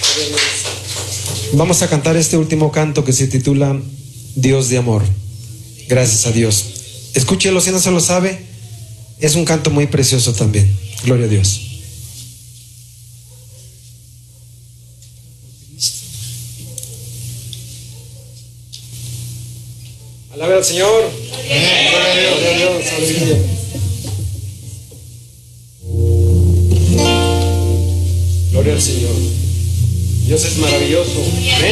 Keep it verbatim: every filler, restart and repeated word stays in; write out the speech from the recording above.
Vamos a cantar este último canto que se titula Dios de amor. Gracias a Dios. Escúchelo si no se lo sabe. Es un canto muy precioso también. Gloria a Dios. Alabe al Señor. Gloria a Dios. Gloria a Dios. Aleluya. Gloria al Señor. Dios es maravilloso. Amén.